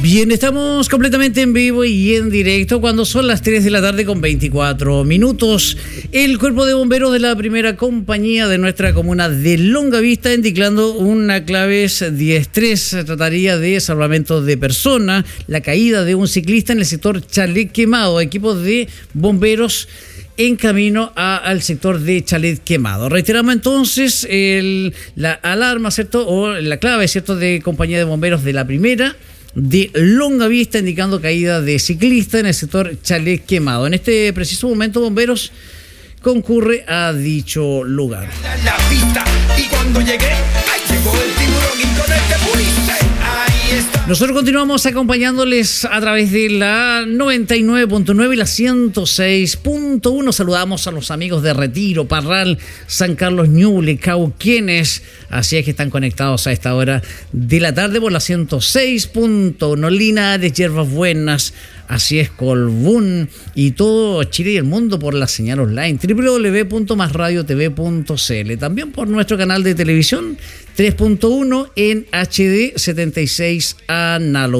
Bien, estamos completamente en vivo y en directo cuando son las 3 de la tarde con 24 minutos. El Cuerpo de Bomberos de la Primera Compañía de nuestra comuna de Longavista indicando una clave 10-3. Se trataría de salvamento de persona, la caída de un ciclista en el sector Chalet Quemado. Equipos de bomberos en camino al sector de Chalet Quemado. Reiteramos entonces la alarma, ¿cierto? O la clave, ¿cierto? De Compañía de Bomberos de la Primera de Longavista indicando caída de ciclista en el sector Chalet Quemado. En este preciso momento, bomberos concurre a dicho lugar. La pista, y cuando llegué, ahí llegó el tiburón y con el que pudiste. Ahí está. Nosotros continuamos acompañándoles a través de la 99.9 y la 106.1. Saludamos a los amigos de Retiro, Parral, San Carlos, Ñuble, Cauquenes. Así es que están conectados a esta hora de la tarde por la 106.1. Linares, Hierbas Buenas. Así es, Colbún y todo Chile y el mundo por la señal online www.masradiotv.cl. También por nuestro canal de televisión 3.1 en HD 76 análogo.